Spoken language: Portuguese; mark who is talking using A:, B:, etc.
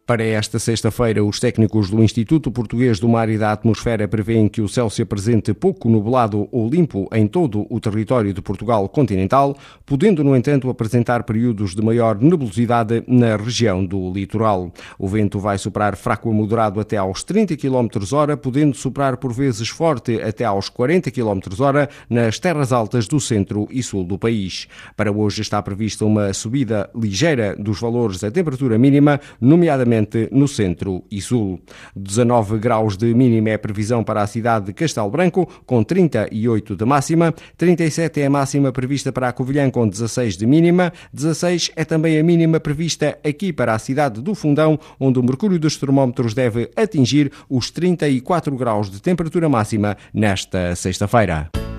A: Para esta sexta-feira, os técnicos do Instituto Português do Mar e da Atmosfera prevêem que o céu se apresente pouco nublado ou limpo em todo o território de Portugal continental, podendo, no entanto, apresentar períodos de maior nebulosidade na região do litoral. O vento vai soprar fraco a moderado até aos 30 km/h, podendo soprar por vezes forte até aos 40 km/h nas terras altas do centro e sul do país. Para hoje está prevista uma subida ligeira dos valores da temperatura mínima, nomeadamente no centro e sul. 19 graus de mínima é a previsão para a cidade de Castelo Branco, com 38 de máxima, 37 é a máxima prevista para a Covilhã, com 16 de mínima, 16 é também a mínima prevista aqui para a cidade do Fundão, onde o mercúrio dos termómetros deve atingir os 34 graus de temperatura máxima nesta sexta-feira.